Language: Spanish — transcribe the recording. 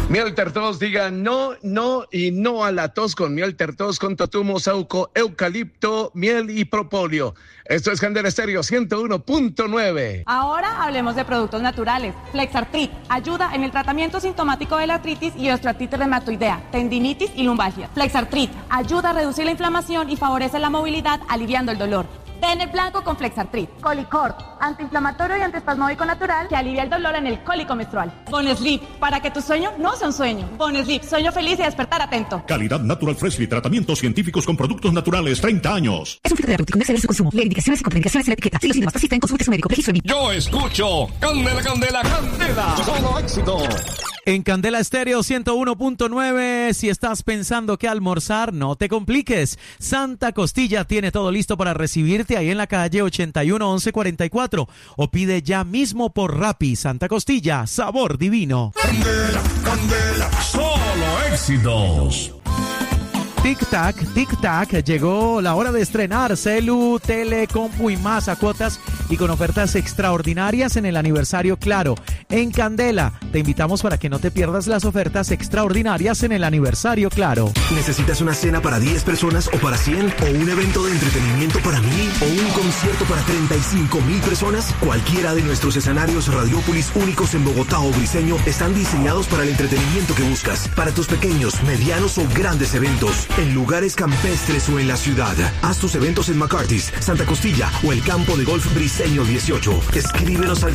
Mielter Tos, diga no, no y no a la tos con Mielter Tos, con totumo, sauco, eucalipto, miel y propóleo. Esto es Candela Estéreo 101.9. Ahora hablemos de productos naturales. Flexartrit ayuda en el tratamiento sintomático de la artritis y osteoartritis reumatoidea, tendinitis y lumbalgia. Flexartrit ayuda a reducir la inflamación y favorece la movilidad, aliviando el dolor. Den el blanco con Flexartrit. Colicort, antiinflamatorio y antiespasmódico natural que alivia el dolor en el cólico menstrual. Bonesleep, para que tu sueño no sea un sueño. Bonesleep, sueño feliz y despertar atento. Calidad Natural Freshly, tratamientos científicos con productos naturales, 30 años. Es un filtro terapéutico, no exceder su consumo. Leer indicaciones y contraindicaciones en la etiqueta. Si los síntomas persisten, consulte a su médico. Registro. Yo escucho Candela, Candela, Candela. Solo éxito. En Candela Estéreo 101.9, si estás pensando qué almorzar, no te compliques. Santa Costilla tiene todo listo para recibirte ahí en la calle 81 11 44 o pide ya mismo por Rappi. Santa Costilla, sabor divino. Candela, Candela, solo éxitos. Tic tac, llegó la hora de estrenar celu, tele, compu y más a cuotas y con ofertas extraordinarias en el aniversario Claro. En Candela, te invitamos para que no te pierdas las ofertas extraordinarias en el aniversario Claro. ¿Necesitas una cena para 10 personas o para 100? ¿O un evento de entretenimiento para 1000? ¿O un concierto para 35,000 personas? Cualquiera de nuestros escenarios Radiópolis únicos en Bogotá o Briseño están diseñados para el entretenimiento que buscas. Para tus pequeños, medianos o grandes eventos. En lugares campestres o en la ciudad. Haz tus eventos en McCarthy's, Santa Costilla o el campo de golf Briseño 18. Escríbenos al